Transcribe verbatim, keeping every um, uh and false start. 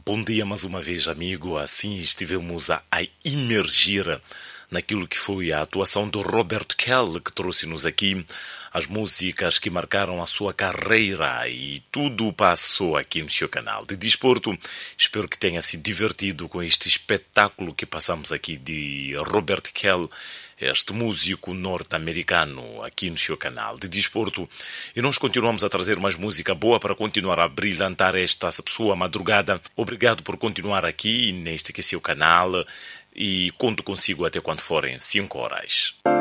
Bom dia mais uma vez, amigo. Assim estivemos a, a imergir naquilo que foi a atuação do Robert Kell, que trouxe-nos aqui as músicas que marcaram a sua carreira, e tudo passou aqui no seu canal de desporto. Espero que tenha se divertido com este espetáculo que passamos aqui de Robert Kell, este músico norte-americano, aqui no seu canal de desporto. E nós continuamos a trazer mais música boa para continuar a brilhantar esta sua madrugada. Obrigado por continuar aqui neste que é seu canal, e conto consigo até quando forem cinco horas.